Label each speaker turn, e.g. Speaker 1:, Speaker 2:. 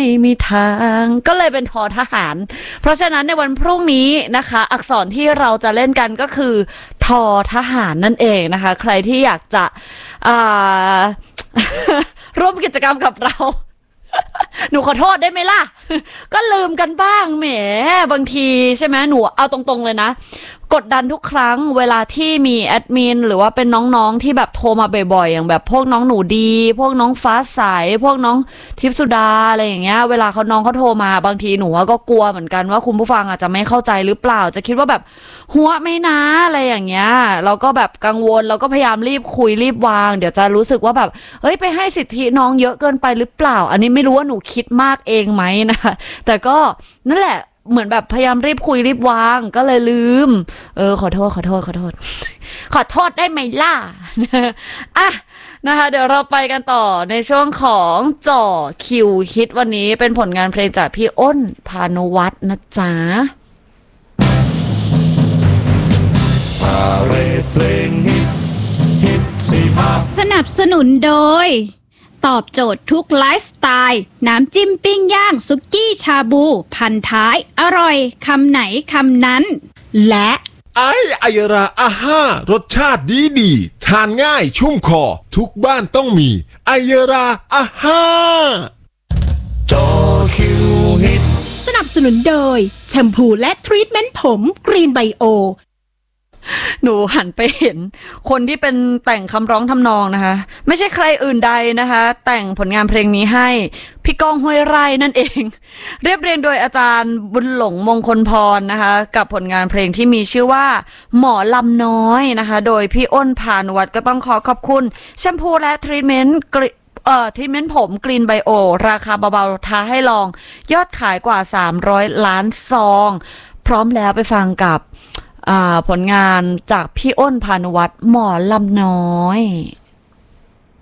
Speaker 1: มีทางก็เลยเป็นทอทหารเพราะฉะนั้นในวันพรุ่งนี้นะคะอักษรที่เราจะเล่นกันก็คือทอทหารนั่นเองนะคะใครที่อยากจะร่วมกิจกรรมกับเราหนูขอโทษได้ไหมล่ะก็ลืมกันบ้างแหมบางทีใช่ไหมหนูเอาตรงๆเลยนะกดดันทุกครั้งเวลาที่มีแอดมินหรือว่าเป็นน้องๆที่แบบโทรมาบ่อยๆอย่างแบบพวกน้องหนูดีพวกน้องฟ้าใสพวกน้องทิพย์สุดาอะไรอย่างเงี้ยเวลาน้องเขาโทรมาบางทีหนูก็กลัวเหมือนกันว่าคุณผู้ฟังอาจจะไม่เข้าใจหรือเปล่าจะคิดว่าแบบหัวไม่นะอะไรอย่างเงี้ยเราก็แบบกังวลเราก็พยายามรีบคุยรีบวางเดี๋ยวจะรู้สึกว่าแบบเฮ้ยไปให้สิทธิน้องเยอะเกินไปหรือเปล่าอันนี้ไม่รู้ว่าหนูคิดมากเองไหมนะคะแต่ก็นั่นแหละเหมือนแบบพยายามรีบคุยรีบวางก็เลยลืมขอโทษขอโทษได้ไหมล่ะอ่ะนะคะเดี๋ยวเราไปกันต่อในช่วงของจ่อคิวฮิตวันนี้เป็นผลงานเพลงจากพี่อ้นพานุวัฒน์นะจ๊ะ
Speaker 2: พาเรดเพลงฮิตสีภาพ
Speaker 3: สนับสนุนโดยตอบโจทย์ทุกไลฟ์สไตล์น้ำจิ้มปิ้งย่างสุกี้ชาบูพันท้ายอร่อยคำไหนคำนั้นและ
Speaker 2: ไอยราอาห้ารสชาติดีทานง่ายชุ่มคอทุกบ้านต้องมีไอยราอาห้าจอคิวฮิต
Speaker 3: สนับสนุนโดยแชมพูและทรีทเมนต์ผมกรีนไบโอ
Speaker 1: หนูหันไปเห็นคนที่เป็นแต่งคำร้องทำนองนะคะไม่ใช่ใครอื่นใดนะคะแต่งผลงานเพลงนี้ให้พี่ก้องห้วยไร่นั่นเองเรียบเรียงโดยอาจารย์บุญหลงมงคลพรนะคะกับผลงานเพลงที่มีชื่อว่าหมอลำน้อยนะคะโดยพี่อ้นพานุวัฒน์ก็ต้องขอบคุณแชมพูและทรีทเมนต์ผมกรีนไบโอราคาเบาๆท้าให้ลองยอดขายกว่า300 ล้านซองพร้อมแล้วไปฟังกับผลงานจากพี่อ้นพานุวัฒน์หมอลำน้อย